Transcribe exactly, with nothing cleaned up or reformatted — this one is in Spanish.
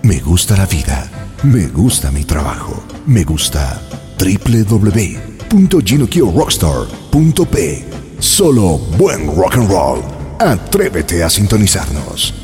Me gusta la vida. Me gusta mi trabajo. Me gusta w w w punto gino kio rockstar punto p. Solo buen rock and roll. Atrévete a sintonizarnos.